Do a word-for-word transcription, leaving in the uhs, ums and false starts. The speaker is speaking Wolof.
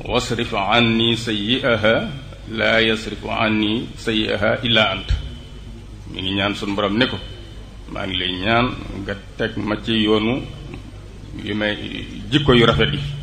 wasrif anni sayyi'aha laa yasrifu anni sayyi'aha illa ant mi ngi ñaan sunu borom ne ko maa ngi lay ñaan nga teg ma ci yoonu yu may jikko yu rafet yi